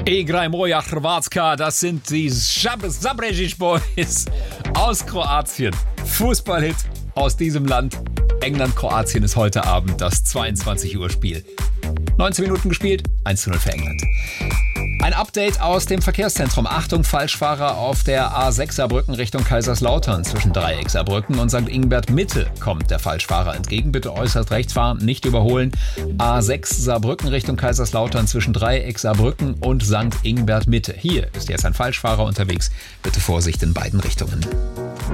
Igraj moja Hrvatska, das sind die Zabrzežec Boys aus Kroatien. Fußballhit aus diesem Land. England-Kroatien ist heute Abend das 22 Uhr Spiel. 19 Minuten gespielt, 1:0 für England. Ein Update aus dem Verkehrszentrum. Achtung, Falschfahrer auf der A6 Saarbrücken Richtung Kaiserslautern. Zwischen Dreieck Saarbrücken und St. Ingbert Mitte kommt der Falschfahrer entgegen. Bitte äußerst rechts fahren, nicht überholen. A6 Saarbrücken Richtung Kaiserslautern zwischen Dreieck Saarbrücken und St. Ingbert Mitte. Hier ist jetzt ein Falschfahrer unterwegs. Bitte Vorsicht in beiden Richtungen.